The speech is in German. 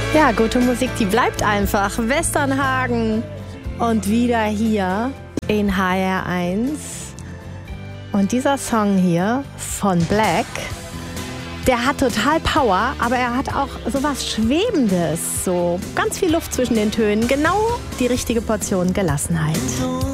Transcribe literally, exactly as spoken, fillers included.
Ja, gute Musik, die bleibt einfach. Westernhagen und wieder hier in H R eins. Und dieser Song hier von Black, der hat total Power, aber er hat auch sowas Schwebendes, so ganz viel Luft zwischen den Tönen, genau die richtige Portion Gelassenheit.